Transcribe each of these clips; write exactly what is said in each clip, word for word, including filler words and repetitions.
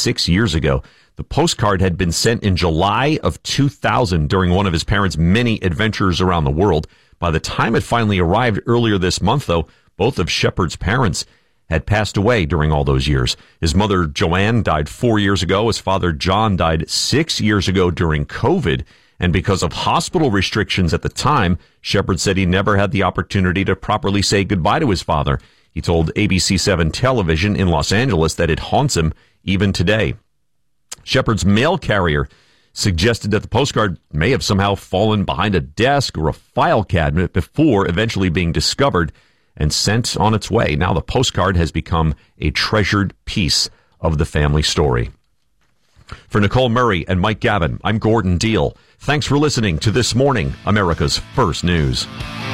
six years ago. The postcard had been sent in July of two thousand during one of his parents' many adventures around the world. By the time it finally arrived earlier this month, though, both of Shepard's parents had passed away during all those years. His mother, Joanne, died four years ago. His father, John, died six years ago during COVID. And because of hospital restrictions at the time, Shepard said he never had the opportunity to properly say goodbye to his father. He told A B C seven Television in Los Angeles that it haunts him even today. Shepard's mail carrier suggested that the postcard may have somehow fallen behind a desk or a file cabinet before eventually being discovered and sent on its way. Now the postcard has become a treasured piece of the family story. For Nicole Murray and Mike Gavin, I'm Gordon Deal. Thanks for listening to This Morning, America's First News.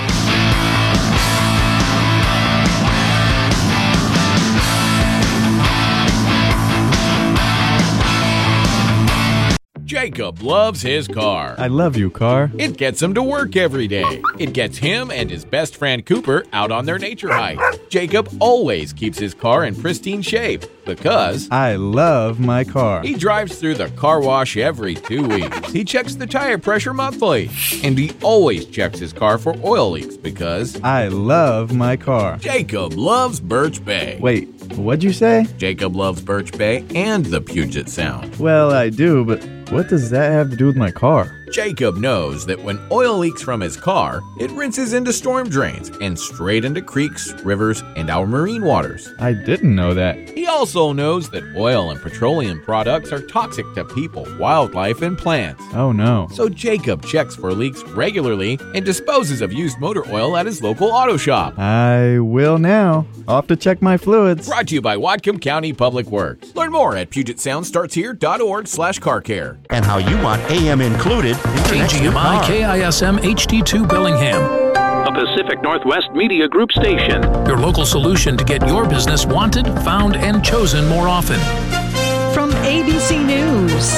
Jacob loves his car. I love you, car. It gets him to work every day. It gets him and his best friend Cooper out on their nature hikes. Jacob always keeps his car in pristine shape because I love my car. He drives through the car wash every two weeks. He checks the tire pressure monthly. And he always checks his car for oil leaks because I love my car. Jacob loves Birch Bay. Wait, what'd you say? Jacob loves Birch Bay and the Puget Sound. Well, I do, but what does that have to do with my car? Jacob knows that when oil leaks from his car, it rinses into storm drains and straight into creeks, rivers, and our marine waters. I didn't know that. He also knows that oil and petroleum products are toxic to people, wildlife, and plants. Oh no. So Jacob checks for leaks regularly and disposes of used motor oil at his local auto shop. I will now. Off to check my fluids. Brought to you by Whatcom County Public Works. Learn more at Puget Sound Starts Here dot org slash car care. And how you want A M included. K G M I K I S M H D two Bellingham. A Pacific Northwest Media Group station. Your local solution to get your business wanted, found, and chosen more often. From A B C News,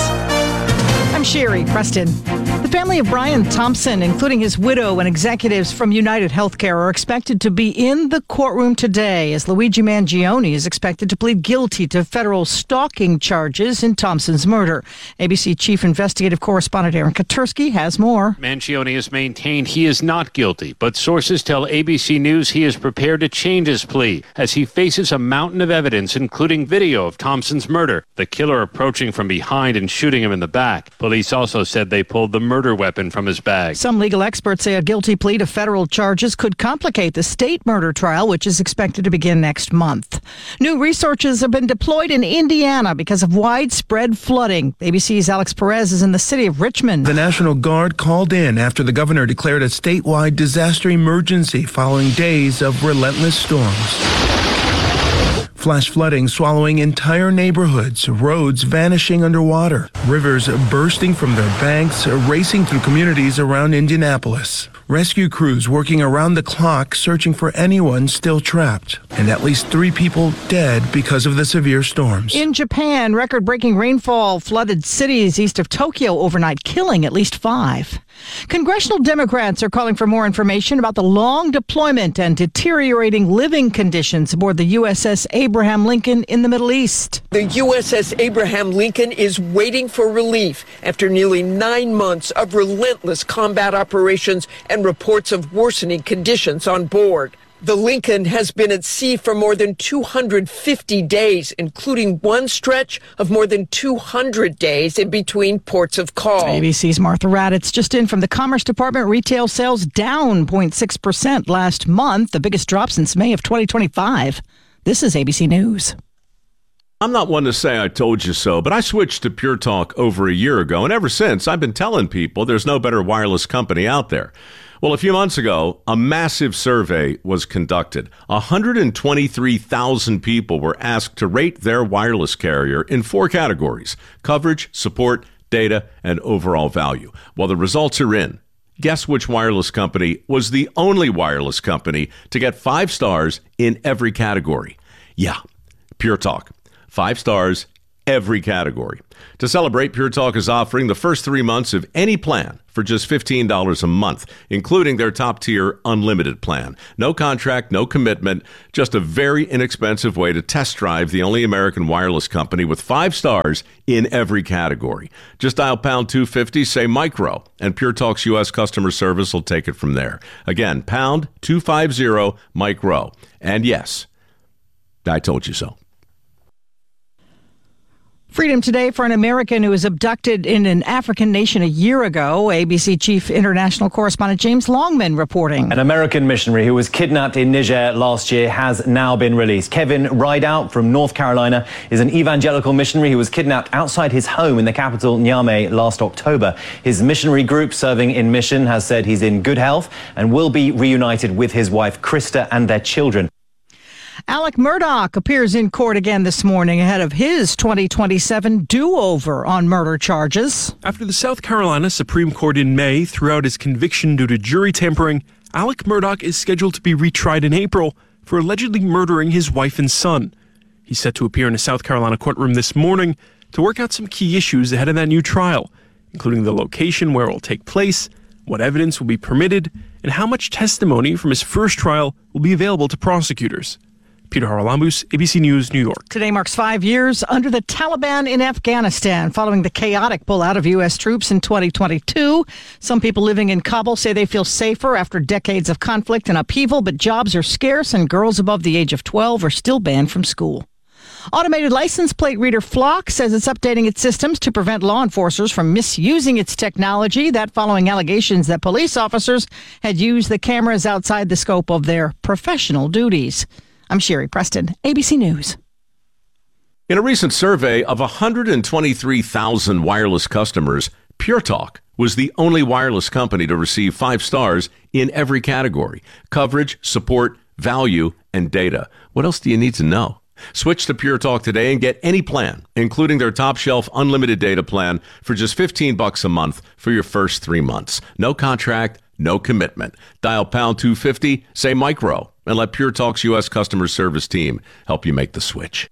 I'm Sherry Preston. The family of Brian Thompson, including his widow and executives from United Healthcare, are expected to be in the courtroom today as Luigi Mangione is expected to plead guilty to federal stalking charges in Thompson's murder. A B C Chief Investigative Correspondent Aaron Katursky has more. Mangione has maintained he is not guilty, but sources tell A B C News he is prepared to change his plea as he faces a mountain of evidence, including video of Thompson's murder, the killer approaching from behind and shooting him in the back. Police also said they pulled the murder weapon from his bag. Some legal experts say a guilty plea to federal charges could complicate the state murder trial, which is expected to begin next month. New resources have been deployed in Indiana because of widespread flooding. A B C's Alex Perez is in the city of Richmond. The National Guard called in after the governor declared a statewide disaster emergency following days of relentless storms. Flash flooding swallowing entire neighborhoods, roads vanishing underwater, rivers bursting from their banks, racing through communities around Indianapolis. Rescue crews working around the clock searching for anyone still trapped, and at least three people dead because of the severe storms. In Japan, record-breaking rainfall flooded cities east of Tokyo overnight, killing at least five. Congressional Democrats are calling for more information about the long deployment and deteriorating living conditions aboard the U S S Abraham Lincoln in the Middle East. The U S S Abraham Lincoln is waiting for relief after nearly nine months of relentless combat operations and reports of worsening conditions on board. The Lincoln has been at sea for more than two hundred fifty days, including one stretch of more than two hundred days in between ports of call. A B C's Martha Raddatz just in from the Commerce Department. Retail sales down zero point six percent last month, the biggest drop since May of twenty twenty-five. This is A B C News. I'm not one to say I told you so, but I switched to Pure Talk over a year ago, and ever since, I've been telling people there's no better wireless company out there. Well, a few months ago, a massive survey was conducted. one hundred twenty-three thousand people were asked to rate their wireless carrier in four categories: coverage, support, data, and overall value. Well, the results are in. Guess which wireless company was the only wireless company to get five stars in every category? Yeah, Pure Talk. Five stars every category. To celebrate, Pure Talk is offering the first three months of any plan for just fifteen dollars a month, including their top-tier unlimited plan. No contract, no commitment, just a very inexpensive way to test drive the only American wireless company with five stars in every category. Just dial pound two fifty, say micro, and Pure Talk's U S customer service will take it from there. Again, pound two fifty, micro. And yes, I told you so. Freedom today for an American who was abducted in an African nation a year ago. A B C Chief International Correspondent James Longman reporting. An American missionary who was kidnapped in Niger last year has now been released. Kevin Rideout from North Carolina is an evangelical missionary who was kidnapped outside his home in the capital, Niamey, last October. His missionary group serving in mission has said he's in good health and will be reunited with his wife, Krista, and their children. Alec Murdaugh appears in court again this morning ahead of his twenty twenty-seven do-over on murder charges. After the South Carolina Supreme Court in May threw out his conviction due to jury tampering, Alec Murdaugh is scheduled to be retried in April for allegedly murdering his wife and son. He's set to appear in a South Carolina courtroom this morning to work out some key issues ahead of that new trial, including the location where it will take place, what evidence will be permitted, and how much testimony from his first trial will be available to prosecutors. Peter Haralambous, A B C News, New York. Today marks five years under the Taliban in Afghanistan, following the chaotic pullout of U S troops in twenty twenty-two. Some people living in Kabul say they feel safer after decades of conflict and upheaval, but jobs are scarce and girls above the age of twelve are still banned from school. Automated license plate reader Flock says it's updating its systems to prevent law enforcers from misusing its technology. That following allegations that police officers had used the cameras outside the scope of their professional duties. I'm Sherry Preston, A B C News. In a recent survey of one hundred twenty-three thousand wireless customers, Pure Talk was the only wireless company to receive five stars in every category: coverage, support, value, and data. What else do you need to know? Switch to Pure Talk today and get any plan, including their top shelf unlimited data plan, for just fifteen bucks a month for your first three months. No contract, no commitment. Dial pound two fifty, say micro, and let Pure Talk's U S customer service team help you make the switch.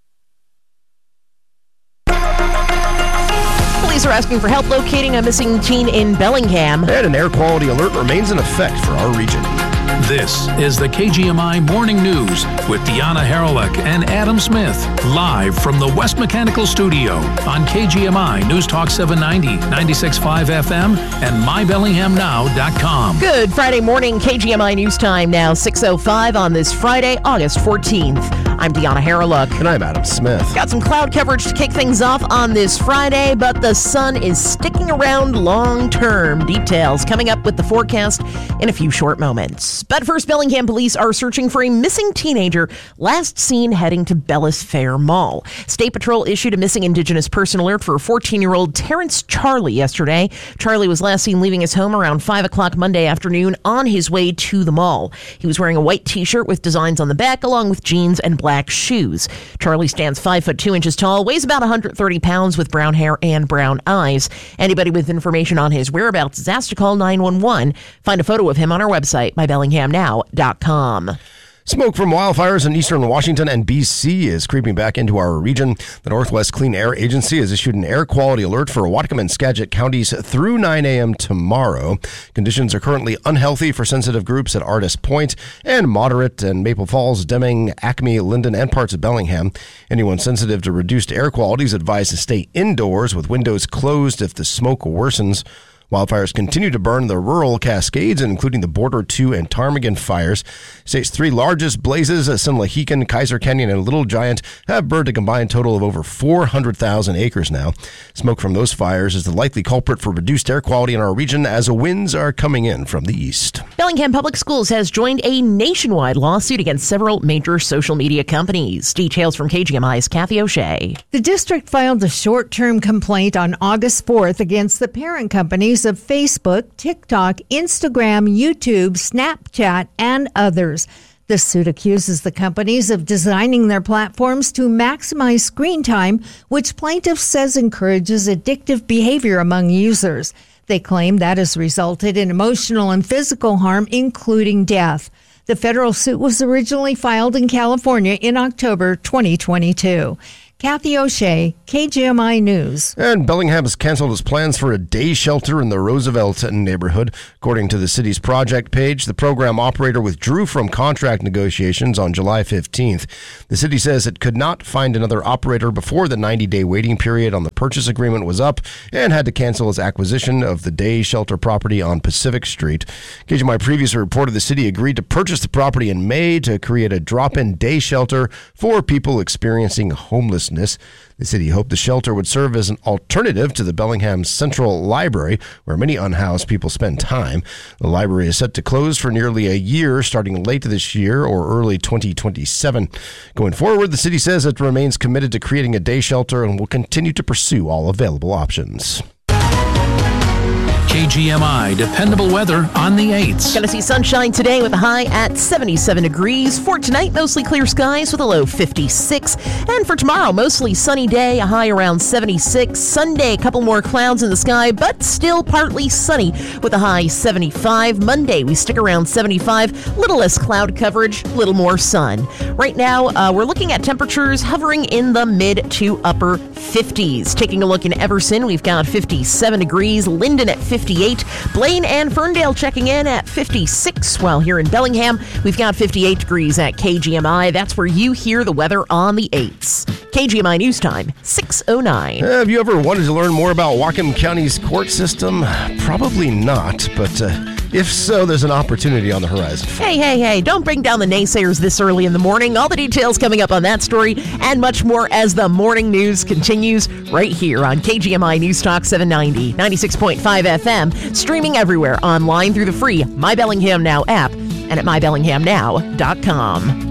Police are asking for help locating a missing teen in Bellingham. And an air quality alert remains in effect for our region. This is the K G M I Morning News with Deanna Haralick and Adam Smith, live from the West Mechanical Studio on K G M I News Talk seven ninety, ninety-six point five F M, and my bellingham now dot com. Good Friday morning, K G M I News Time now, six oh five on this Friday, August fourteenth. I'm Deanna Haralick. And I'm Adam Smith. Got some cloud coverage to kick things off on this Friday, but the sun is sticking around long term. Details coming up with the forecast in a few short moments. But first, Bellingham police are searching for a missing teenager last seen heading to Bellis Fair Mall. State Patrol issued a missing Indigenous person alert for fourteen-year-old Terrence Charlie yesterday. Charlie was last seen leaving his home around five o'clock Monday afternoon on his way to the mall. He was wearing a white t-shirt with designs on the back, along with jeans and black shoes. Charlie stands five foot two inches tall, weighs about one hundred thirty pounds, with brown hair and brown eyes. Anybody with information on his whereabouts is asked to call nine one one. Find a photo of him on our website, my bellingham now dot com. Smoke from wildfires in eastern Washington and B C is creeping back into our region. The Northwest Clean Air Agency has issued an air quality alert for Whatcom and Skagit counties through nine a.m. tomorrow. Conditions are currently unhealthy for sensitive groups at Artist Point and moderate in Maple Falls, Deming, Acme, Linden, and parts of Bellingham. Anyone sensitive to reduced air quality is advised to stay indoors with windows closed if the smoke worsens. Wildfires continue to burn the rural Cascades, including the Border two and Ptarmigan fires. State's three largest blazes, Sinlahican, Kaiser Canyon, and Little Giant, have burned a combined total of over four hundred thousand acres now. Smoke from those fires is the likely culprit for reduced air quality in our region as winds are coming in from the east. Bellingham Public Schools has joined a nationwide lawsuit against several major social media companies. Details from K G M I's Kathy O'Shea. The district filed a short-term complaint on August fourth against the parent companies of Facebook, TikTok, Instagram, YouTube, Snapchat, and others. The suit accuses the companies of designing their platforms to maximize screen time, which plaintiff says encourages addictive behavior among users. They claim that has resulted in emotional and physical harm, including death. The federal suit was originally filed in California in October twenty twenty-two. Kathy O'Shea, K G M I News. And Bellingham has canceled its plans for a day shelter in the Roosevelt neighborhood. According to the city's project page, the program operator withdrew from contract negotiations on July fifteenth. The city says it could not find another operator before the ninety-day waiting period on the purchase agreement was up and had to cancel its acquisition of the day shelter property on Pacific Street. K G M I previously reported the city agreed to purchase the property in May to create a drop-in day shelter for people experiencing homelessness. The city hoped the shelter would serve as an alternative to the Bellingham Central Library, where many unhoused people spend time. The library is set to close for nearly a year, starting late this year or early twenty twenty-seven. Going forward, the city says it remains committed to creating a day shelter and will continue to pursue all available options. K G M I dependable weather on the eights. Going to see sunshine today with a high at seventy-seven degrees. For tonight, mostly clear skies with a low fifty-six. And for tomorrow, mostly sunny day, a high around seventy-six. Sunday, a couple more clouds in the sky, but still partly sunny with a high seventy-five. Monday, we stick around seventy-five. Little less cloud coverage, little more sun. Right now, uh, we're looking at temperatures hovering in the mid to upper fifties. Taking a look in Everson, we've got fifty-seven degrees. Linden at fifty-eight. Blaine and Ferndale checking in at fifty-six, while here in Bellingham, we've got fifty-eight degrees at K G M I. That's where you hear the weather on the eights. K G M I News Time, six oh nine. Have you ever wanted to learn more about Whatcom County's court system? Probably not, but uh, if so, there's an opportunity on the horizon. Hey, hey, hey, don't bring down the naysayers this early in the morning. All the details coming up on that story and much more as the morning news continues right here on K G M I News Talk seven ninety, ninety-six point five F M, streaming everywhere online through the free My Bellingham Now app and at my bellingham now dot com.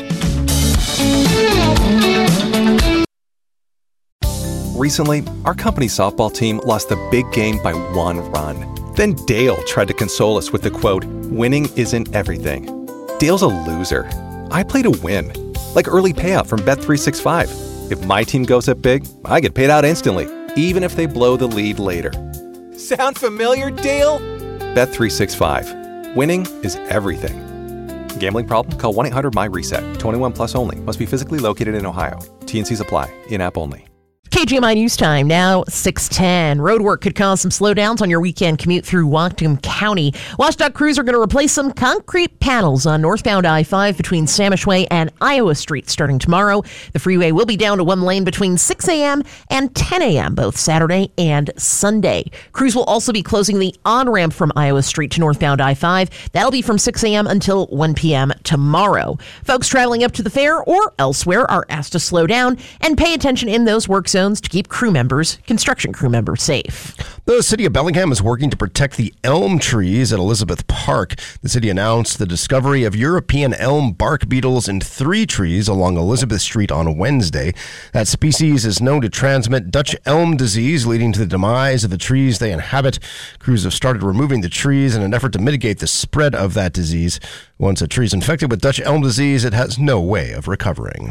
Recently, our company softball team lost the big game by one run. Then Dale tried to console us with the quote, "Winning isn't everything." Dale's a loser. I play to win, like early payout from Bet three sixty-five. If my team goes up big, I get paid out instantly, even if they blow the lead later. Sound familiar, Dale? Bet three sixty-five. Winning is everything. Gambling problem? Call one eight hundred M Y reset. twenty-one plus only. Must be physically located in Ohio. T and Cs apply. In-app only. K G M I News Time, now six ten. Road work could cause some slowdowns on your weekend commute through Whatcom County. WashDOT crews are going to replace some concrete panels on northbound I five between Samish Way and Iowa Street starting tomorrow. The freeway will be down to one lane between six a.m. and ten a.m. both Saturday and Sunday. Crews will also be closing the on-ramp from Iowa Street to northbound I five. That'll be from six a.m. until one p.m. tomorrow. Folks traveling up to the fair or elsewhere are asked to slow down and pay attention in those work zones to keep crew members, construction crew members, safe. The city of Bellingham is working to protect the elm trees at Elizabeth Park. The city announced the discovery of European elm bark beetles in three trees along Elizabeth Street on Wednesday. That species is known to transmit Dutch elm disease, leading to the demise of the trees they inhabit. Crews have started removing the trees in an effort to mitigate the spread of that disease. Once a tree is infected with Dutch elm disease, it has no way of recovering.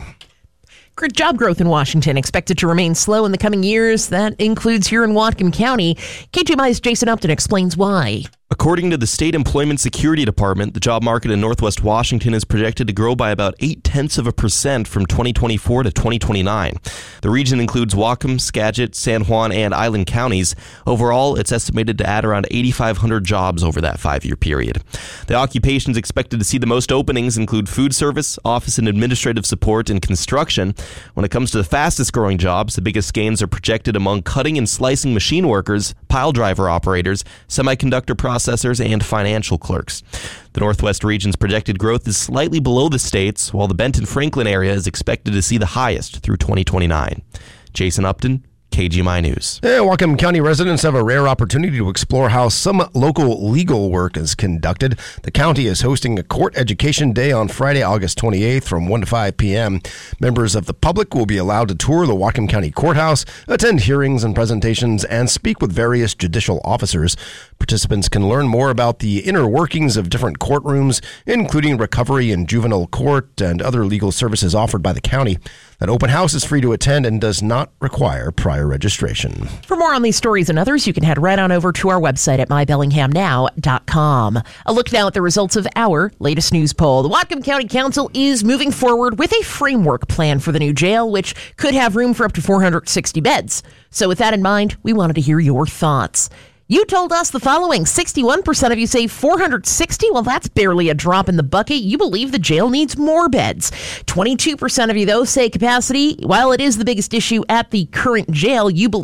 Job growth in Washington expected to remain slow in the coming years. That includes here in Whatcom County. K G M I's Jason Upton explains why. According to the State Employment Security Department, the job market in Northwest Washington is projected to grow by about eight tenths of a percent from twenty twenty-four to twenty twenty-nine. The region includes Whatcom, Skagit, San Juan, and Island counties. Overall, it's estimated to add around eight thousand five hundred jobs over that five-year period. The occupations expected to see the most openings include food service, office and administrative support, and construction. When it comes to the fastest growing jobs, the biggest gains are projected among cutting and slicing machine workers, pile driver operators, semiconductor processors, and financial clerks. The Northwest region's projected growth is slightly below the state's, while the Benton-Franklin area is expected to see the highest through twenty twenty-nine. Jason Upton, K G M I News. Yeah, Whatcom County residents have a rare opportunity to explore how some local legal work is conducted. The county is hosting a court education day on Friday, August twenty-eighth from one to five p.m. Members of the public will be allowed to tour the Whatcom County Courthouse, attend hearings and presentations, and speak with various judicial officers. Participants can learn more about the inner workings of different courtrooms, including recovery and juvenile court and other legal services offered by the county. That open house is free to attend and does not require prior registration. For more on these stories and others, you can head right on over to our website at my bellingham now dot com. A look now at the results of our latest news poll. The Whatcom County Council is moving forward with a framework plan for the new jail, which could have room for up to four hundred sixty beds. So with that in mind, we wanted to hear your thoughts. You told us the following. sixty-one percent of you say four hundred sixty. Well, that's barely a drop in the bucket. You believe the jail needs more beds. twenty-two percent of you, though, say capacity. While it is the biggest issue at the current jail, you believe